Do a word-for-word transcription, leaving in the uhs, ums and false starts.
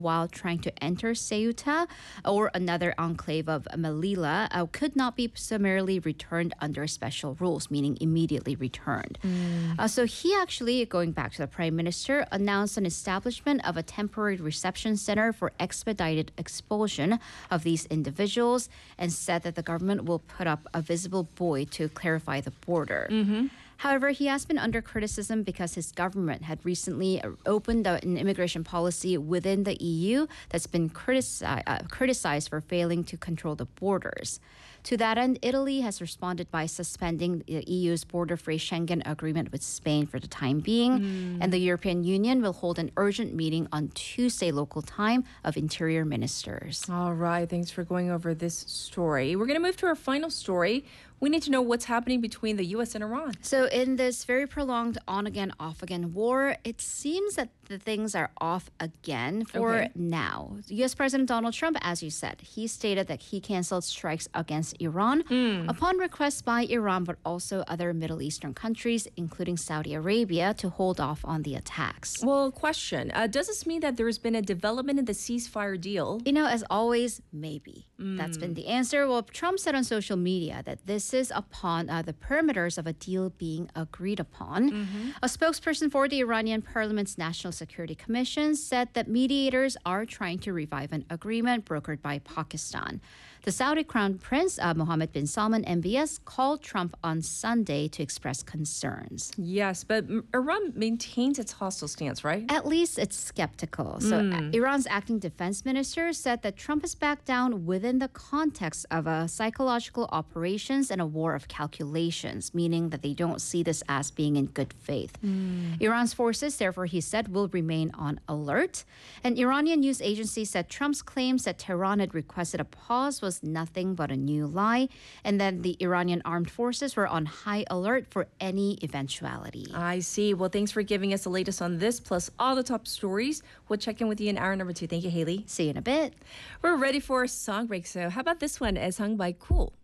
while trying to enter Ceuta or another enclave of Melilla uh, could not be summarily returned under special rules, meaning immediately returned. Mm. Uh, so he actually, going back to the Prime Minister, announced an establishment of a temporary reception center for expedited expulsion of these individuals and said that the government will put up a visible buoy to clarify the border. Mm-hmm. However, he has been under criticism because his government had recently opened an immigration policy within the E U that's been critici- uh, criticized for failing to control the borders. To that end, Italy has responded by suspending the E U's border-free Schengen agreement with Spain for the time being. Mm. And the European Union will hold an urgent meeting on Tuesday local time of interior ministers. All right, thanks for going over this story. We're going to move to our final story. We need to know what's happening between the U S and Iran. So in this very prolonged on-again, off-again war, it seems that the things are off again for okay. now. U S President Donald Trump, as you said, he stated that he canceled strikes against Iran mm. upon request by Iran, but also other Middle Eastern countries, including Saudi Arabia, to hold off on the attacks. Well, question, uh, does this mean that there has been a development in the ceasefire deal? You know, as always, maybe. Mm. That's been the answer. Well, Trump said on social media that this is upon uh, the perimeters of a deal being agreed upon. Mm-hmm. A spokesperson for the Iranian Parliament's National Security Commission said that mediators are trying to revive an agreement brokered by Pakistan. The Saudi Crown Prince, uh, Mohammed bin Salman, M B S, called Trump on Sunday to express concerns. Yes, but Iran maintains its hostile stance, right? At least it's skeptical. So mm. Iran's acting defense minister said that Trump has backed down within the context of a psychological operations and a war of calculations, meaning that they don't see this as being in good faith. Mm. Iran's forces, therefore, he said, will remain on alert. An Iranian news agency said Trump's claims that Tehran had requested a pause was nothing but a new lie, and then the Iranian armed forces were on high alert for any eventuality. I see. Well, thanks for giving us the latest on this, plus all the top stories. We'll check in with you in hour number two. Thank you, Haley. See you in a bit. We're ready for a song break, so how about this one as sung by Cool?